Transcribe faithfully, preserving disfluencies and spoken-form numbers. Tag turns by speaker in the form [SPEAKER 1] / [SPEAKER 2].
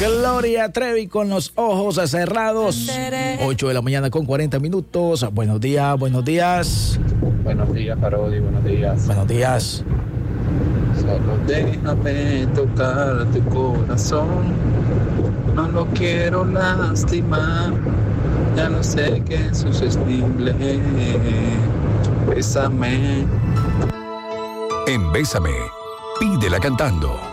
[SPEAKER 1] Gloria Trevi con los ojos cerrados. ocho de la mañana con cuarenta minutos. Buenos días, buenos días.
[SPEAKER 2] Buenos días, Parodi, buenos días.
[SPEAKER 1] Buenos días.
[SPEAKER 2] Solo déjame tocar tu corazón. No lo quiero lastimar. Ya no sé qué es susceptible. Bésame.
[SPEAKER 3] En Bésame, pídela cantando.